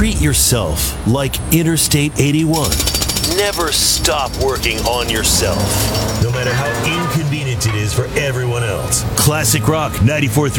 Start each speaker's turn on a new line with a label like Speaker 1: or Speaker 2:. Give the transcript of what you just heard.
Speaker 1: treat yourself like Interstate 81. Never stop working on yourself, no matter how inconvenient it is for everyone else. Classic Rock 94.3